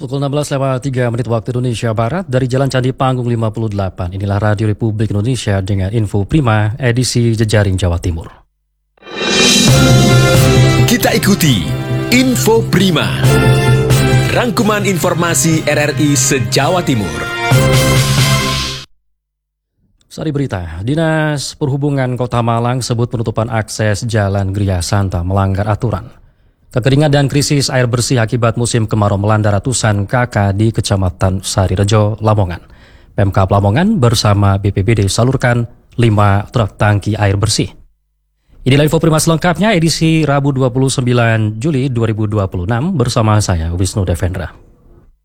Pukul 16:03 waktu Indonesia Barat dari Jalan Candi Panggung 58. Inilah Radio Republik Indonesia dengan info prima edisi Jejaring Jawa Timur. Kita ikuti Info Prima, rangkuman informasi RRI se-Jawa Timur. Sari berita, Dinas Perhubungan Kota Malang sebut penutupan akses Jalan Gria Santa melanggar aturan. Kekeringan dan krisis air bersih akibat musim kemarau melanda ratusan KK di Kecamatan Sarirejo, Lamongan. Pemkab Lamongan bersama BPBD salurkan 5 truk tangki air bersih. Inilah info prima selengkapnya edisi Rabu 29 Juli 2026 bersama saya Wisnu Devendra.